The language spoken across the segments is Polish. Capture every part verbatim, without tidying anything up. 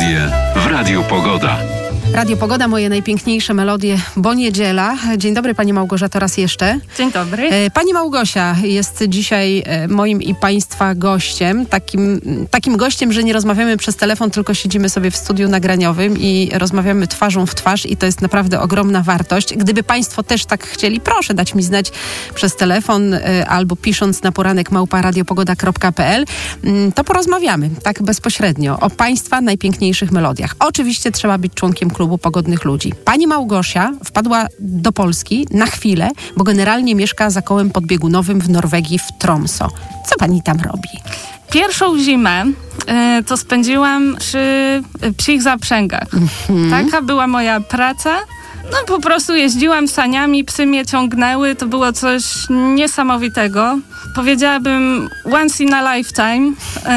melodie w Radiu Pogoda. Radio Pogoda, moje najpiękniejsze melodie, bo niedziela. Dzień dobry, Pani Małgorzato, raz jeszcze. Dzień dobry. Pani Małgosia jest dzisiaj moim i Państwa gościem. Takim, takim gościem, że nie rozmawiamy przez telefon, tylko siedzimy sobie w studiu nagraniowym i rozmawiamy twarzą w twarz i to jest naprawdę ogromna wartość. Gdyby Państwo też tak chcieli, proszę dać mi znać przez telefon albo pisząc na poranek małpa radiopogoda kropka pe el, to porozmawiamy tak bezpośrednio o Państwa najpiękniejszych melodiach. Oczywiście trzeba być członkiem klubu Pogodnych Ludzi. Pani Małgosia wpadła do Polski na chwilę, bo generalnie mieszka za kołem podbiegunowym w Norwegii, w Tromsø. Co pani tam robi? Pierwszą zimę y, to spędziłam przy y, psich zaprzęgach. Mm-hmm. Taka była moja praca. No po prostu jeździłam saniami, psy mnie ciągnęły. To było coś niesamowitego. Powiedziałabym once in a lifetime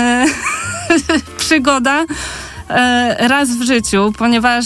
y, przygoda. Raz w życiu, ponieważ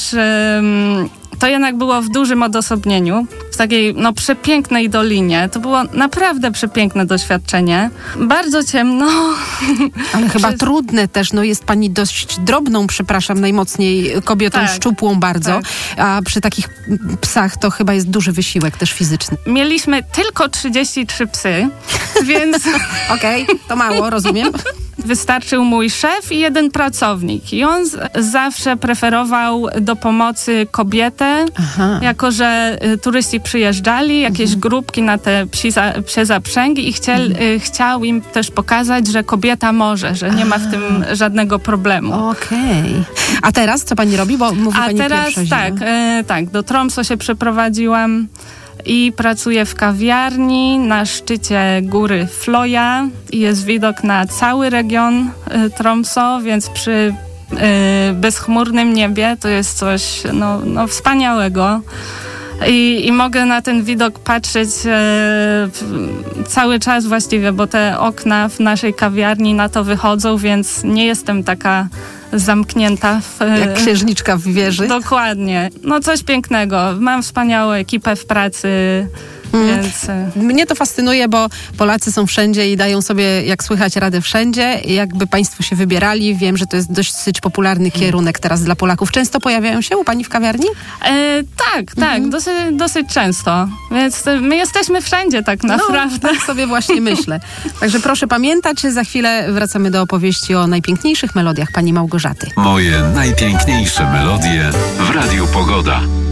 to jednak było w dużym odosobnieniu, w takiej no, przepięknej dolinie. To było naprawdę przepiękne doświadczenie. Bardzo ciemno. Ale chyba Przez... trudne też. No jest pani dość drobną, przepraszam, najmocniej kobietą, tak, szczupłą bardzo. Tak. A przy takich psach to chyba jest duży wysiłek też fizyczny. Mieliśmy tylko trzydzieści trzy psy, więc... Okej, okay, to mało, rozumiem. Wystarczył mój szef i jeden pracownik. I on z- zawsze preferował do pomocy kobietę, Aha. jako że y, turyści przyjeżdżali, jakieś mhm. grupki na te psi za, psie zaprzęgi i chciel, mhm. y, chciał im też pokazać, że kobieta może, że nie ma w tym żadnego problemu. Okej. Okay. A teraz co pani robi? Bo mówi A pani teraz tak, y, tak, do Tromsø się przeprowadziłam i pracuję w kawiarni na szczycie góry Floja i jest widok na cały region y, Tromsø, więc przy y, bezchmurnym niebie to jest coś no, no, wspaniałego. I, I mogę na ten widok patrzeć e, cały czas właściwie, bo te okna w naszej kawiarni na to wychodzą, więc nie jestem taka zamknięta. W, Jak księżniczka w wieży. Dokładnie. No coś pięknego. Mam wspaniałą ekipę w pracy. Mm. Więc... Mnie to fascynuje, bo Polacy są wszędzie i dają sobie, jak słychać, radę wszędzie. Jakby państwo się wybierali, wiem, że to jest dosyć popularny kierunek teraz dla Polaków. Często pojawiają się u pani w kawiarni? E, tak, tak, mhm. dosyć, dosyć często. Więc my jesteśmy wszędzie tak naprawdę. No, tak sobie właśnie myślę. Także proszę pamiętać, za chwilę wracamy do opowieści o najpiękniejszych melodiach pani Małgorzaty. Moje najpiękniejsze melodie w Radiu Pogoda.